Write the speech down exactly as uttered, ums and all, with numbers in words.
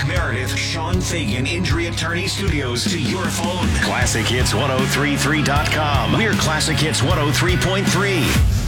Mark Meredith, Sean Fagan Injury Attorney Studios to your phone. Classic Hits ten thirty-three dot com. We're Classic Hits one oh three point three.